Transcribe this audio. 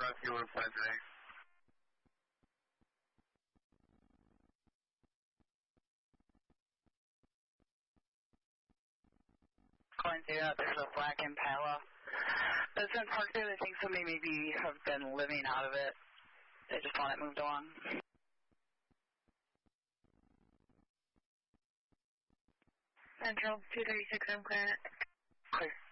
rescue would have planned today. Calling to there's a black Impala that's been parked there. I think somebody maybe have been living out of it. They just want it moved along. Central 236, I'm clearing it. Clear.